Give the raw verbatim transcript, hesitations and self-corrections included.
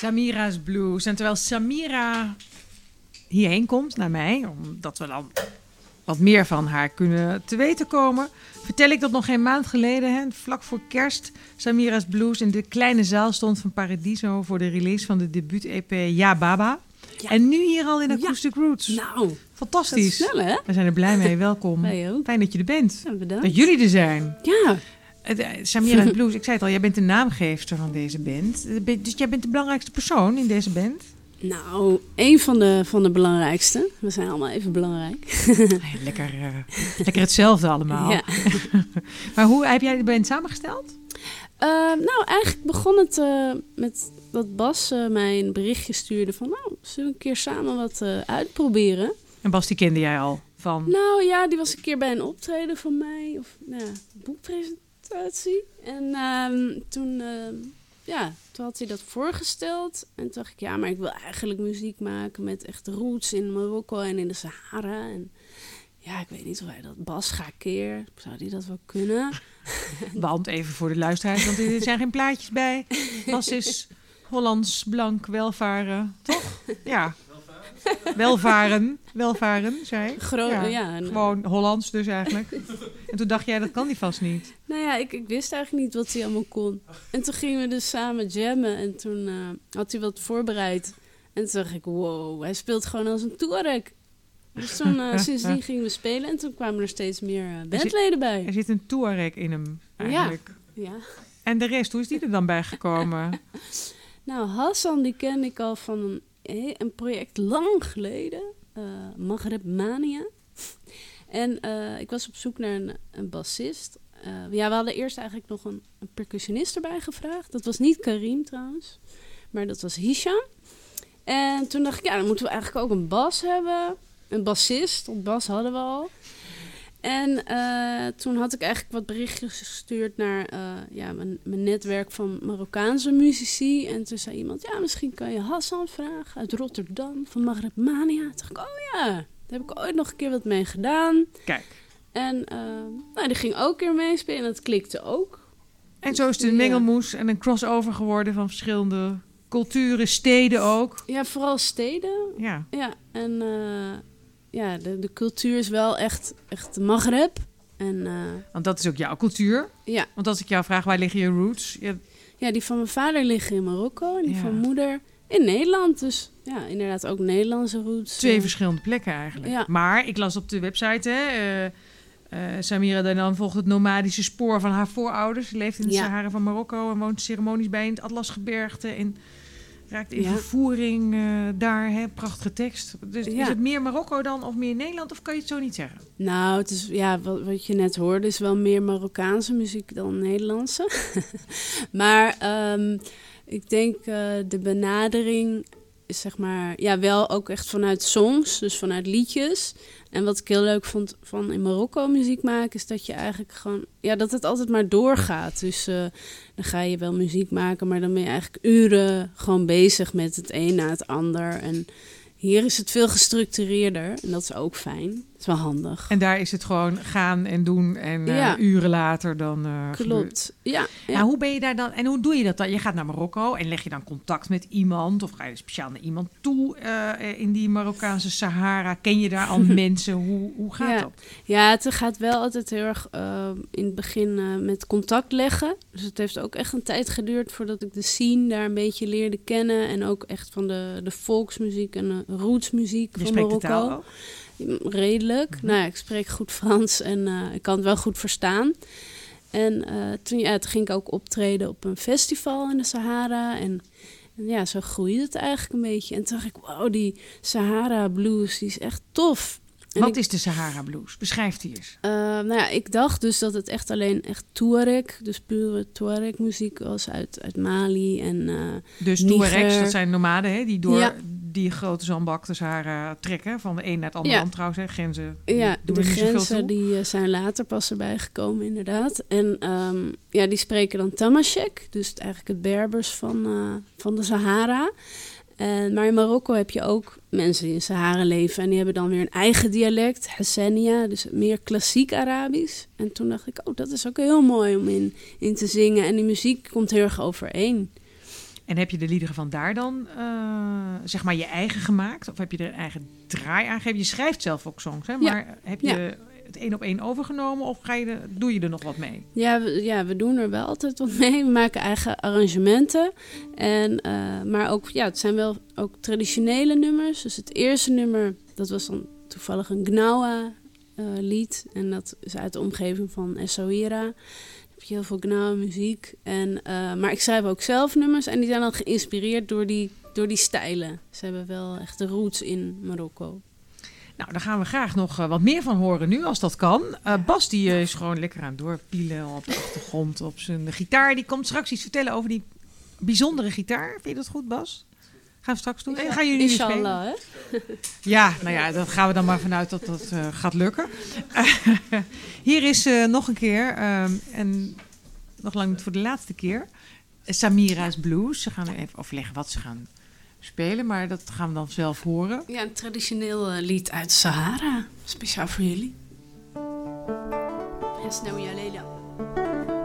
Samira's Blues. En terwijl Samira hierheen komt naar mij, omdat we dan wat meer van haar kunnen te weten komen, vertel ik dat nog geen maand geleden, hè, vlak voor kerst, Samira's Blues in de kleine zaal stond van Paradiso voor de release van de debuut-E P Ja Baba. Ja. En nu hier al in Acoustic ja. Roots. Nou, fantastisch. Dat is snel, hè? We zijn er blij mee. Welkom. Fijn dat je er bent. Ja, bedankt. Dat jullie er zijn. Ja. Samira's Blues, ik zei het al, jij bent de naamgeefster van deze band. Dus jij bent de belangrijkste persoon in deze band? Nou, één van de, van de belangrijkste. We zijn allemaal even belangrijk. lekker, uh, lekker hetzelfde allemaal. Ja. Maar hoe heb jij de band samengesteld? Uh, nou, eigenlijk begon het uh, met dat Bas uh, mij een berichtje stuurde van, nou, zullen we een keer samen wat uh, uitproberen? En Bas, die kende jij al van? Nou ja, die was een keer bij een optreden van mij, of nou, boekpresentatie. En uh, toen, uh, ja, toen had hij dat voorgesteld. En toen dacht ik, ja, maar ik wil eigenlijk muziek maken met echt roots in Marokko en in de Sahara. En ja, ik weet niet of hij dat Bas Gakeer, zou die dat wel kunnen? Want even voor de luisteraars, want er zijn geen plaatjes bij. Bas is Hollands, blank, welvaren, toch? Ja. Welvaren, welvaren, zei ik. Gro- ja, ja, en, gewoon Hollands dus eigenlijk. En toen dacht jij, dat kan die vast niet. Nou ja, ik, ik wist eigenlijk niet wat hij allemaal kon. En toen gingen we dus samen jammen en toen uh, had hij wat voorbereid. En toen dacht ik, wow, hij speelt gewoon als een Touareg. Dus toen, uh, sindsdien gingen we spelen en toen kwamen er steeds meer uh, bandleden bij. Er zit een Touareg in hem, eigenlijk. Ja, ja. En de rest, hoe is die er dan bij gekomen? Nou, Hassan, die kende ik al van een, een project lang geleden. Uh, Maghreb Mania. En uh, ik was op zoek naar een, een bassist. Uh, ja, we hadden eerst eigenlijk nog een, een percussionist erbij gevraagd. Dat was niet Karim trouwens, maar dat was Hisham. En toen dacht ik, ja, dan moeten we eigenlijk ook een bas hebben. Een bassist, want bas hadden we al. En uh, toen had ik eigenlijk wat berichtjes gestuurd naar uh, ja, mijn, mijn netwerk van Marokkaanse muzici. En toen zei iemand, ja, misschien kan je Hassan vragen uit Rotterdam van Maghreb Mania. Toen dacht ik, oh ja, daar heb ik ooit nog een keer wat mee gedaan. Kijk. En uh, nou, die ging ook een keer meespelen en dat klikte ook. En zo is het een mengelmoes en een crossover geworden van verschillende culturen, steden ook. Ja, vooral steden. Ja. Ja, en uh, ja, de, de cultuur is wel echt, echt Maghreb. En, uh, Want dat is ook jouw cultuur. Ja. Want als ik jou vraag, waar liggen je roots? Je... Ja, die van mijn vader liggen in Marokko en die ja. van mijn moeder in Nederland. Dus ja, inderdaad ook Nederlandse roots. Twee uh, verschillende plekken eigenlijk. Ja. Maar ik las op de website, hè, uh, uh, Samira Danan volgt het nomadische spoor van haar voorouders. Ze leeft in de ja. Sahara van Marokko en woont ceremonies bij in het Atlasgebergte. En raakt in ja. vervoering uh, daar, hè, prachtige tekst. Dus ja. is het meer Marokko dan of meer Nederland? Of kan je het zo niet zeggen? Nou, het is, ja, wat, wat je net hoorde is wel meer Marokkaanse muziek dan Nederlandse. Maar um, ik denk uh, de benadering is zeg maar, ja, wel ook echt vanuit songs, dus vanuit liedjes. En wat ik heel leuk vond van in Marokko muziek maken, is dat je eigenlijk gewoon, ja, dat het altijd maar doorgaat. Dus uh, dan ga je wel muziek maken, maar dan ben je eigenlijk uren gewoon bezig met het een na het ander. En hier is het veel gestructureerder en dat is ook fijn. Dat is wel handig. En daar is het gewoon gaan en doen en uh, ja. uren later dan uh, Klopt, ja, ja. Nou, hoe ben je daar dan, en hoe doe je dat dan? Je gaat naar Marokko en leg je dan contact met iemand of ga je speciaal naar iemand toe uh, in die Marokkaanse Sahara? Ken je daar al mensen? Hoe, hoe gaat ja. dat? Ja, het gaat wel altijd heel erg uh, in het begin uh, met contact leggen. Dus het heeft ook echt een tijd geduurd voordat ik de scene daar een beetje leerde kennen. En ook echt van de, de volksmuziek en de rootsmuziek je van Marokko. De taal ook? Redelijk. Mm-hmm. Nou ja, ik spreek goed Frans en uh, ik kan het wel goed verstaan. En uh, toen, ja, toen ging ik ook optreden op een festival in de Sahara. En, en ja, zo groeide het eigenlijk een beetje. En toen dacht ik, wow, die Sahara blues, die is echt tof. En Wat ik, is de Sahara blues? Beschrijf die eens. Uh, nou ja, ik dacht dus dat het echt alleen echt Touareg, dus pure Touareg muziek was uit, uit Mali en uh, Dus Touaregs, dat zijn nomaden, hè, die door ja. die grote zandbak de Sahara trekken. Van de een naar het andere ja. land trouwens, hè, grenzen. Ja, de grenzen die uh, zijn later pas erbij gekomen inderdaad. En um, ja, die spreken dan Tamashek, dus eigenlijk het Berbers van, uh, van de Sahara. Uh, maar in Marokko heb je ook mensen die in Sahara leven en die hebben dan weer een eigen dialect, Hassania, dus meer klassiek Arabisch. En toen dacht ik, oh, dat is ook heel mooi om in, in te zingen. En die muziek komt heel erg overeen. En heb je de liederen van daar dan, uh, zeg maar, je eigen gemaakt? Of heb je er een eigen draai aan gegeven? Je schrijft zelf ook songs, hè? Maar ja. heb je ja. het één op één overgenomen of ga je de, doe je er nog wat mee? Ja we, ja, we doen er wel altijd wat mee. We maken eigen arrangementen. En, uh, maar ook, ja, het zijn wel ook traditionele nummers. Dus het eerste nummer, dat was dan toevallig een Gnawa uh, lied. En dat is uit de omgeving van Essaouira. Heel veel Gnawa muziek. En, uh, maar ik schrijf ook zelf nummers. En die zijn dan geïnspireerd door die, door die stijlen. Ze hebben wel echt de roots in Marokko. Nou, daar gaan we graag nog uh, wat meer van horen nu, als dat kan. Uh, Bas, die uh, is gewoon lekker aan het doorpielen op de achtergrond op zijn gitaar. Die komt straks iets vertellen over die bijzondere gitaar. Vind je dat goed, Bas? Gaan we straks doen? En gaan jullie nu spelen? Hè? Ja, nou ja, dat gaan we dan maar vanuit dat dat uh, gaat lukken. Uh, hier is uh, nog een keer, uh, en nog lang niet voor de laatste keer, Samira's Blues. Ze gaan nu even overleggen wat ze gaan spelen, maar dat gaan we dan zelf horen. Ja, een traditioneel uh, lied uit Sahara. Speciaal voor jullie. Yes, nou ja, Leila.